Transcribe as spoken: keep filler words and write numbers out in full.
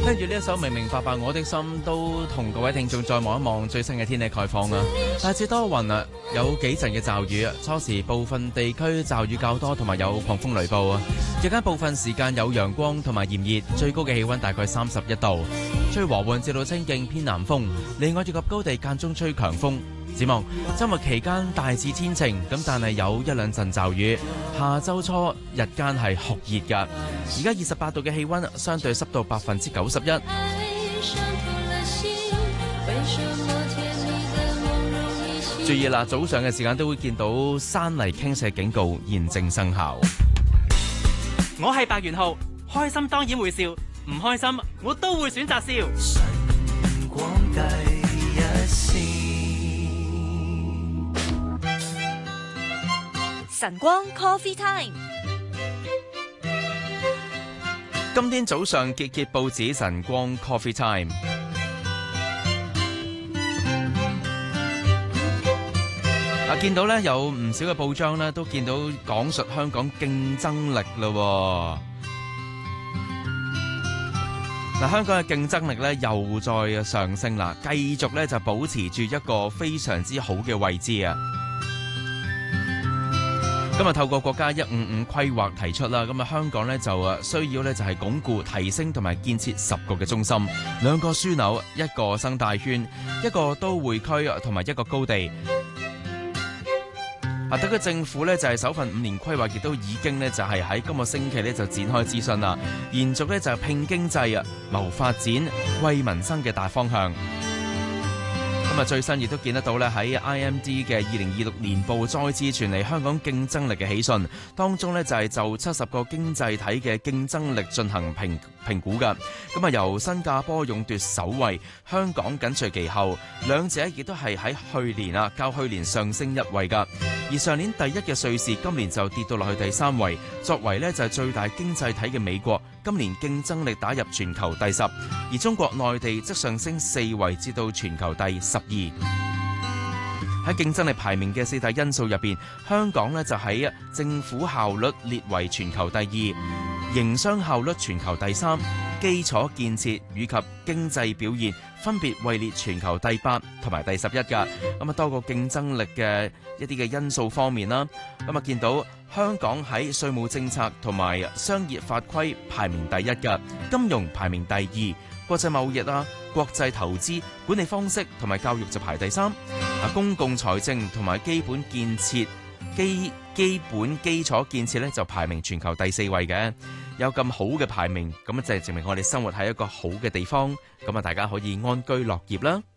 跟住呢一首明明白白我的心，都同各位聽眾再望一望最新嘅天氣概況啊！大致多雲啊，有幾陣嘅驟雨啊，初時部分地區驟雨較多，同埋有狂風雷暴啊。日間部分時間有陽光同埋炎熱，最高嘅氣溫大概三十一度，吹和緩至到清勁偏南風，離岸以及高地間中吹強風。展望周末期間大致天晴，咁但係有一兩陣驟雨。下周初日間係酷熱㗎，而家二十八度嘅氣溫，相對濕度百分之九十一。注意啦，早上嘅時間都會見到山泥傾瀉警告現正生效。 我係白元浩，開心當然會笑，唔開心我都會選擇笑。 晨光第一線， 晨光 Coffee Time。 今天早上揭揭報紙，晨光 Coffee Time。啊，見到咧有唔少嘅報章咧都見到講述香港競爭力咯。嗱，香港嘅競爭力咧又再上升啦，繼續咧就保持住一個非常之好嘅位置啊！今日透過國家一五五規劃提出啦，咁啊香港咧就啊需要咧就係鞏固、提升同埋建設十個嘅中心，兩個樞紐，一個生態圈，一個都會區同埋一個高地。啊！特區政府咧就係首份五年規劃，亦都已經咧就係喺今個星期咧就展開諮詢啦，延續咧就係拼經濟啊、謀發展、為民生嘅大方向。咁啊，最新亦都見得到咧喺 I M D 嘅二零二六年報再次傳嚟香港競爭力嘅喜訊，當中咧就係就七十個經濟體嘅競爭力進行評評估㗎。咁啊，由新加坡勇奪首位，香港緊隨其後，兩者亦都係喺去年啊較去年上升一位㗎。而上年第一嘅瑞士，今年就跌到落去第三位。作為呢就係最大經濟體嘅美國，今年競爭力打入全球第十，而中國內地則上升四位至到全球第十二。喺競爭力排名嘅四大因素入邊，香港呢就喺政府效率列為全球第二，營商效率全球第三，基礎建設以及經濟表現分別位列全球第八同埋第十一噶。咁啊，多個競爭力嘅一啲嘅因素方面啦，咁啊見到香港喺稅務政策同埋商業法規排名第一噶，金融排名第二，國際貿易啊、國際投資、管理方式同埋教育就排第三。啊，公共財政同埋基本建設基基本基礎建設咧就排名全球第四位嘅。有咁好嘅排名，咁就係證明我哋生活喺一個好嘅地方，咁啊大家可以安居樂業啦。